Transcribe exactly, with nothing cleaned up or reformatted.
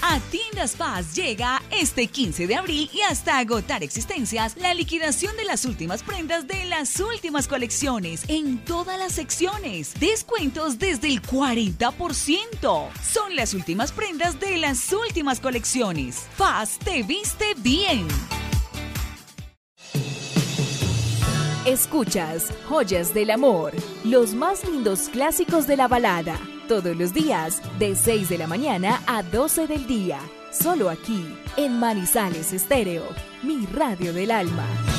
A Tiendas Paz llega este quince de abril y hasta agotar existencias la liquidación de las últimas prendas de las últimas colecciones en todas las secciones. Descuentos desde el cuarenta por ciento. Son las últimas prendas de las últimas colecciones. Paz te viste bien. Escuchas Joyas del Amor, los más lindos clásicos de la balada, todos los días de seis de la mañana a doce del día, solo aquí en Manizales Estéreo, mi radio del alma.